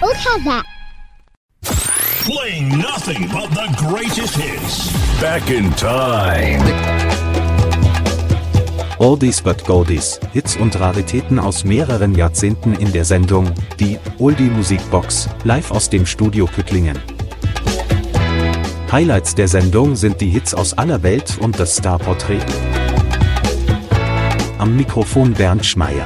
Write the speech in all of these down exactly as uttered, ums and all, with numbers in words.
Look at that. Playing nothing but the greatest hits. Back in time. Oldies but Goldies, Hits und Raritäten aus mehreren Jahrzehnten in der Sendung, die Oldie Musikbox, live aus dem Studio Püttlingen. Highlights der Sendung sind die Hits aus aller Welt und das Starporträt. Am Mikrofon Bernd Schmeier.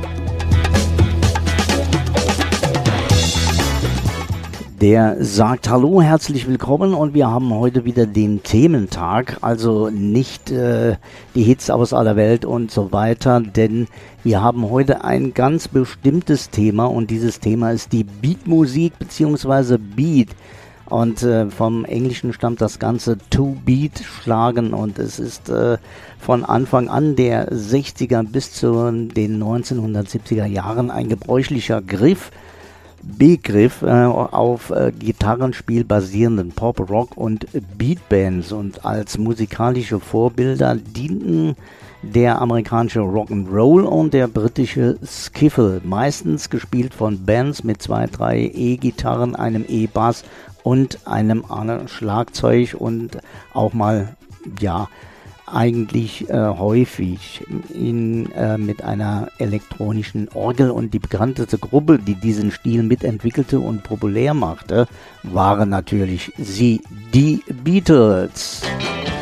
Der sagt Hallo, herzlich willkommen, und wir haben heute wieder den Thementag, also nicht äh, die Hits aus aller Welt und so weiter, denn wir haben heute ein ganz bestimmtes Thema, und dieses Thema ist die Beatmusik bzw. Beat, und äh, vom Englischen stammt das Ganze to beat, schlagen, und es ist äh, von Anfang an der sechziger bis zu den neunzehnhundertsiebziger Jahren ein gebräuchlicher Griff, Begriff äh, auf äh, Gitarrenspiel basierenden Pop, Rock und Beatbands, und als musikalische Vorbilder dienten der amerikanische Rock'n'Roll und der britische Skiffle, meistens gespielt von Bands mit zwei, drei E-Gitarren, einem E-Bass und einem Schlagzeug und auch mal, ja, eigentlich äh, häufig in, äh, mit einer elektronischen Orgel, und die bekannteste Gruppe, die diesen Stil mitentwickelte und populär machte, waren natürlich sie, die Beatles.